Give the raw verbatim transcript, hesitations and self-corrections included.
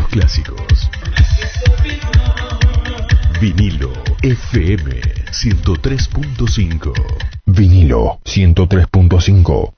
clásicos. Vinilo F M ciento tres punto cinco. Vinilo ciento tres punto cinco.